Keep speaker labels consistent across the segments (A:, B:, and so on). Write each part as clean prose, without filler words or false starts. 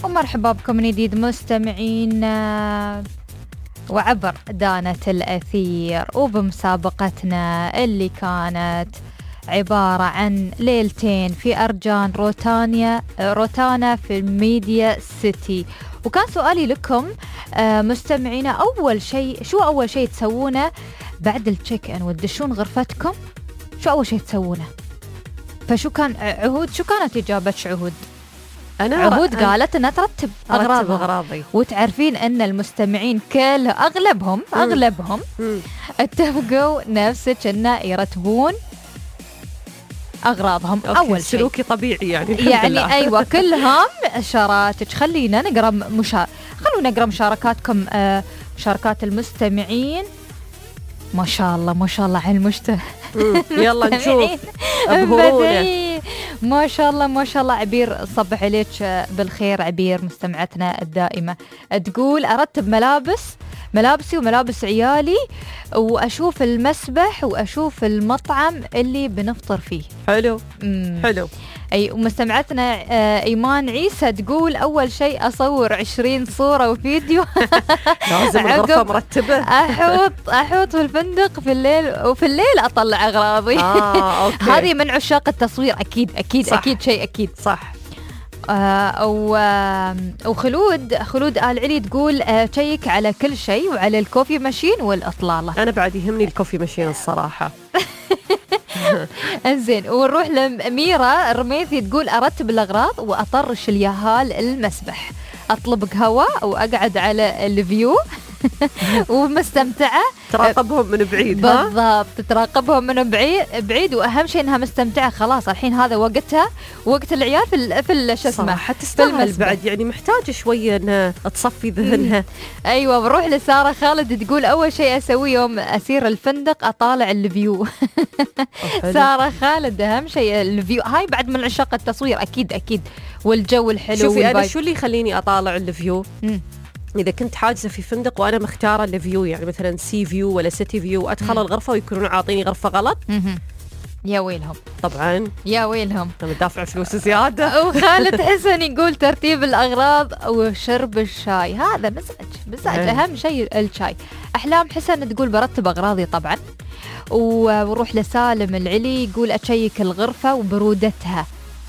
A: ومرحبا بكم من جديد مستمعين وعبر دانة الأثير وبمسابقتنا اللي كانت عبارة عن ليلتين في أرجان روتانا في الميديا سيتي. وكان سؤالي لكم مستمعين شو أول شيء تسوونه بعد التشيك إن وتدشون غرفتكم؟ شو أول شيء تسوونه؟ فشو كان عهود؟ شو كانت إجابة عهود؟ عهود قالت انها ترتب اغراضي، وتعرفين ان المستمعين اغلبهم اتفقوا نفسك انه يرتبون اغراضهم. اول شيء
B: سلوكي طبيعي يعني
A: ايوه كلهم اشاراتك. خلونا نقرا مشاركاتكم، مشاركات المستمعين. ما شاء الله على
B: يلا نشوف أبهرونا.
A: ما شاء الله عبير، صبح عليك بالخير عبير مستمعتنا الدائمة. تقول أرتب ملابسي وملابس عيالي، وأشوف المسبح وأشوف المطعم اللي بنفطر فيه.
B: حلو.
A: أي ومستمعتنا إيمان عيسى تقول أول شيء أصور 20 صورة وفيديو
B: لازم الغرفة مرتبة.
A: أحوط في الفندق في الليل، وفي الليل أطلع أغراضي.
B: أوكي.
A: هذه من عشاق التصوير أكيد شيء أكيد
B: صح.
A: وخلود آل علي تقول شيك على كل شيء وعلى الكوفي ماشين والإطلالة.
B: أنا بعد يهمني الكوفي ماشين الصراحة.
A: انزين، ونروح لميرا الرميثي تقول أرتب الأغراض وأطرش اليهال المسبح، أطلب قهوة وأقعد على الفيو ومستمتعة.
B: تراقبهم من بعيد.
A: بالضبط، تراقبهم من بعيد، وأهم شيء إنها مستمتعة. خلاص الحين هذا وقت العيال في شو اسمه،
B: حتستاهل بعد، يعني محتاجة شوية إنها تصفي ذهنها.
A: أيوة. بروح لسارة خالد تقول أول شيء أسوي يوم أسير الفندق أطالع الفيو. سارة خالد أهم شيء الفيو، هاي بعد من عشاق التصوير أكيد والجو الحلو.
B: شوفي أنا شو اللي يخليني أطالع الفيو؟ إذا كنت حاجزة في فندق وأنا مختارة الفيو، يعني مثلا سي فيو ولا سيتي فيو، أدخل الغرفة ويكونون عاطيني غرفة غلط،
A: يا ويلهم طبعا، يا ويلهم،
B: أنا دافع فلوس زيادة.
A: وخالد حسن يقول ترتيب الأغراض وشرب الشاي، هذا مزاج أهم شيء الشاي. أحلام حسن تقول برتب أغراضي طبعا. وروح لسالم العلي يقول أشيك الغرفة وبرودتها.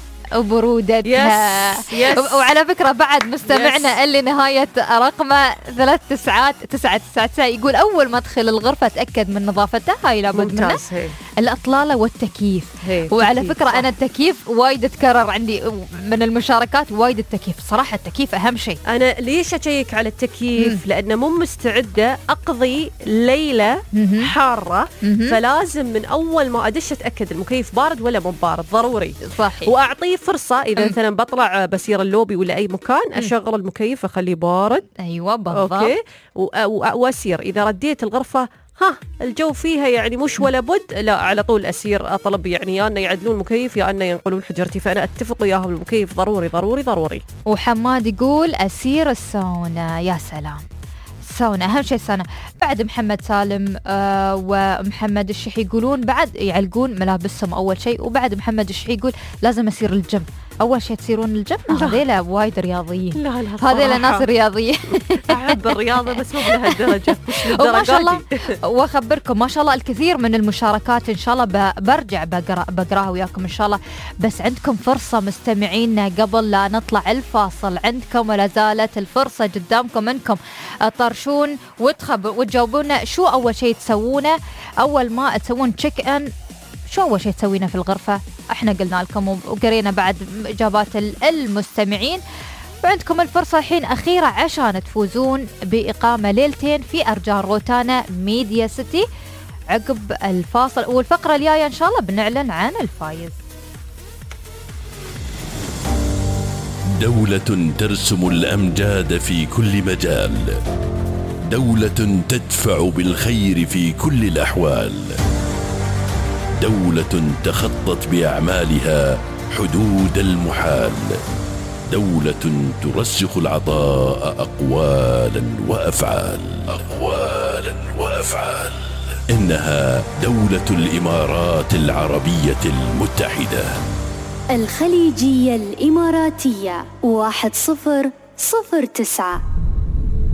B: يس.
A: وعلى فكرة بعد مستمعنا اللي نهاية رقمه 3999 يقول أول ما أدخل الغرفة أتأكد من نظافتها، هاي لابد منها. الأطلالة والتكييف. وعلى فكرة أنا التكييف وايد تكرر عندي من المشاركات، وايد التكييف صراحة، التكييف أهم شيء.
B: أنا ليش أشيك على التكييف؟ لأنه مو مستعدة أقضي ليلة حارة، فلازم من أول ما أدش أتأكد المكيف بارد ولا مو بارد، ضروري.
A: صحيح.
B: وأعطيه فرصة إذا مثلا بطلع بسير اللوبي ولا أي مكان، أشغل المكيف أخليه بارد.
A: أيوة بالضبط.
B: أوكي. وأسير إذا رديت الغرفة الجو فيها يعني مش ولا بد، لا على طول أسير أطلب يعني يا أن يعدلون المكيف يا أن ينقلون حجرتي. فأنا أتفق وياهم، المكيف ضروري.
A: وحماد يقول أسير الساونا. يا سلام، الساونا أهم شيء الساونا. بعد محمد سالم ومحمد الشحي يقولون بعد يعلقون ملابسهم أول شيء. وبعد محمد الشحي يقول لازم أسير الجيم. أول شيء تسيرون الجيم؟ هذيلا وايد رياضيين.
B: لا
A: هذيلا ناس رياضيين.
B: أحب الرياضة بس مو بهالدرجة.
A: وما شاء الله، وأخبركم ما شاء الله الكثير من المشاركات إن شاء الله برجع بقراها وياكم إن شاء الله. بس عندكم فرصة مستمعينا قبل لا نطلع الفاصل، عندكم ولا زالت الفرصة قدامكم أنكم طرشون وتجاوبونا شو أول شيء تسوونه أول ما تسوون تشيك إن. شو أول شيء تسوينه في الغرفة؟ احنا قلنا لكم وقرينا بعد إجابات المستمعين. وعندكم الفرصة الحين أخيرة عشان تفوزون بإقامة ليلتين في أرجان روتانا ميديا سيتي عقب الفاصل. والفقرة الجاية إن شاء الله بنعلن عن الفايز.
C: دولة ترسم الأمجاد في كل مجال، دولة تدفع بالخير في كل الأحوال، دولة تخطت بأعمالها حدود المحال، دولة ترسخ العطاء أقوالا وأفعال. إنها دولة الإمارات العربية المتحدة.
D: الخليجية الإماراتية 10 09